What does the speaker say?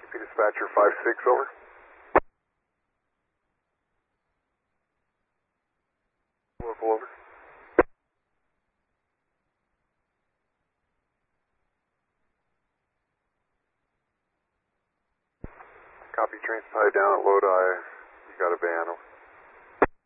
Dispatcher 5-6, over. Local, over. Copy, train spotted down at Lodi. You got a van, over.